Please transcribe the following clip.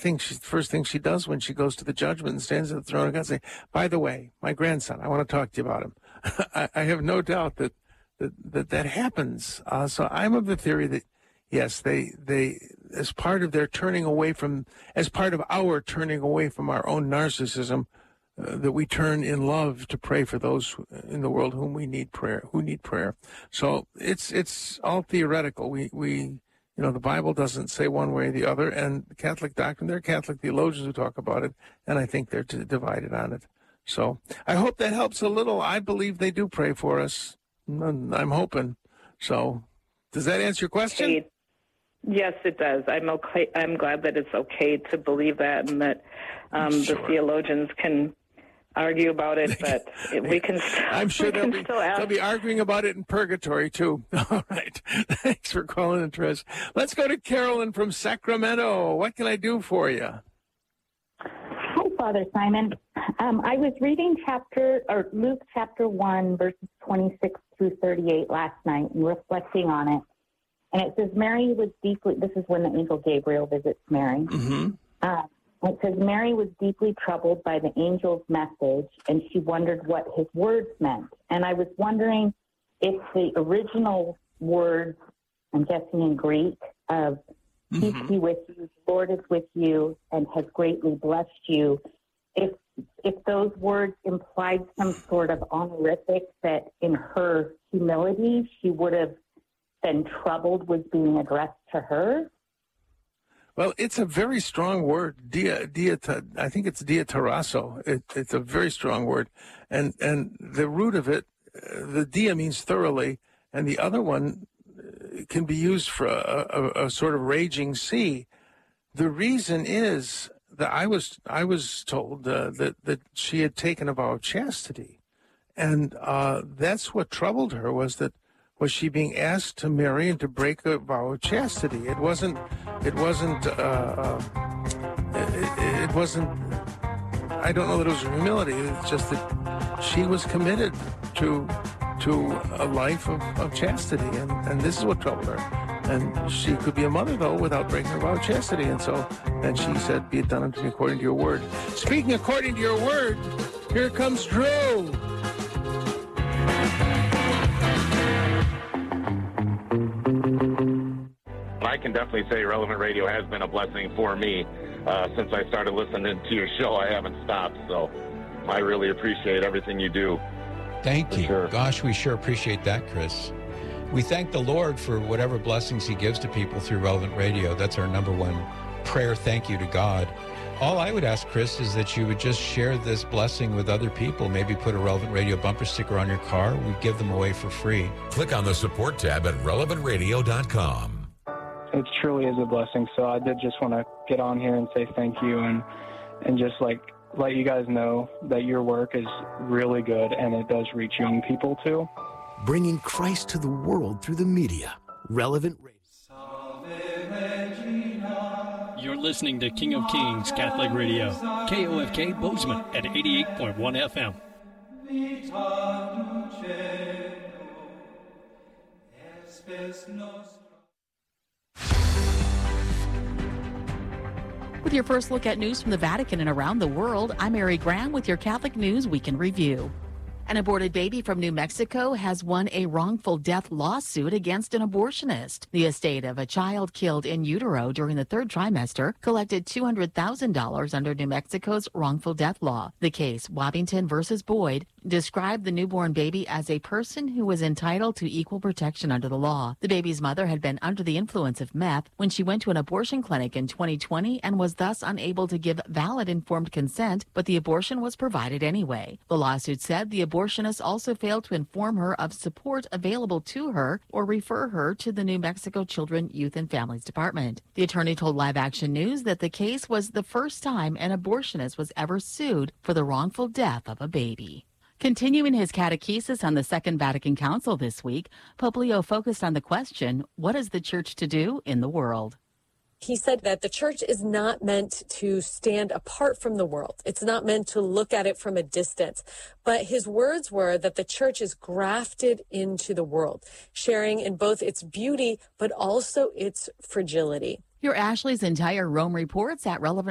first thing she does when she goes to the judgment and stands at the throne of God, say, by the way, my grandson, I want to talk to you about him. I have no doubt that happens. So I'm of the theory that, yes, they as part of their as part of our turning away from our own narcissism, that we turn in love to pray for those in the world who need prayer. So it's all theoretical. The Bible doesn't say one way or the other, and the Catholic doctrine, there are Catholic theologians who talk about it, and I think they're divided on it. So I hope that helps a little. I believe they do pray for us. I'm hoping. So does that answer your question? Yes, it does. I'm okay. I'm glad that it's okay to believe that, and that Sure. the theologians can argue about it, but we can still, I'm sure they'll be arguing about it in purgatory, too. All right. Thanks for calling in, Trish. Let's go to Carolyn from Sacramento. What can I do for you? Hi, Father Simon. I was reading Luke chapter 1, verses 26 through 38 last night and reflecting on it. And it says Mary was this is when the angel Gabriel visits Mary. Mm-hmm. It says Mary was deeply troubled by the angel's message, and she wondered what his words meant. And I was wondering if the original words, I'm guessing in Greek, of peace be with you, the Lord is with you, and has greatly blessed you, if those words implied some sort of honorific that in her humility she would have been troubled was being addressed to her. Well, it's a very strong word. I think it's diatarasso. It's a very strong word, and the root of it, the dia means thoroughly, and the other one can be used for a sort of raging sea. The reason is that I was told that she had taken a vow of chastity, and that's what troubled her. Was she being asked to marry and to break a vow of chastity? It wasn't. I don't know that it was humility. It's just that she was committed to a life of chastity, and this is what troubled her. And she could be a mother, though, without breaking her vow of chastity. And she said, be it done unto me according to your word. Speaking according to your word, here comes Drew. I can definitely say Relevant Radio has been a blessing for me. Since I started listening to your show, I haven't stopped, so I really appreciate everything you do. Thank you. Sure. Gosh, we sure appreciate that, Chris. We thank the Lord for whatever blessings he gives to people through Relevant Radio. That's our number one prayer thank you to God. All I would ask, Chris, is that you would just share this blessing with other people. Maybe put a Relevant Radio bumper sticker on your car. We give them away for free. Click on the support tab at relevantradio.com. It truly is a blessing. So I did just want to get on here and say thank you and just let you guys know that your work is really good and it does reach young people too. Bringing Christ to the world through the media. Relevant Radio. You're listening to King of Kings Catholic Radio, KOFK Bozeman at 88.1 FM. With your first look at news from the Vatican and around the world, I'm Mary Graham with your Catholic News Week in Review. An aborted baby from New Mexico has won a wrongful death lawsuit against an abortionist. The estate of a child killed in utero during the third trimester collected $200,000 under New Mexico's wrongful death law. The case, Wabbington versus Boyd, described the newborn baby as a person who was entitled to equal protection under the law. The baby's mother had been under the influence of meth when she went to an abortion clinic in 2020 and was thus unable to give valid informed consent, but the abortion was provided anyway. The lawsuit said the abortionist also failed to inform her of support available to her or refer her to the New Mexico Children, Youth, and Families Department. The attorney told Live Action News that the case was the first time an abortionist was ever sued for the wrongful death of a baby. Continuing his catechesis on the Second Vatican Council this week, Pope Leo focused on the question, what is the church to do in the world? He said that the church is not meant to stand apart from the world. It's not meant to look at it from a distance. But his words were that the church is grafted into the world, sharing in both its beauty, but also its fragility. Your Ashley's entire Rome reports at Relevant